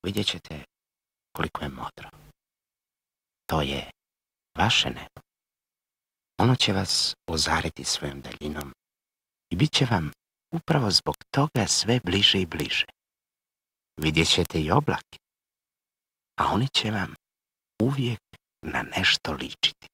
vidjet ćete koliko je modro. To je vaše nebo. Ono će vas ozariti svojom daljinom i bit će vam upravo zbog toga sve bliže i bliže. Vidjet ćete i oblake, a oni će vam uvijek na nešto ličiti.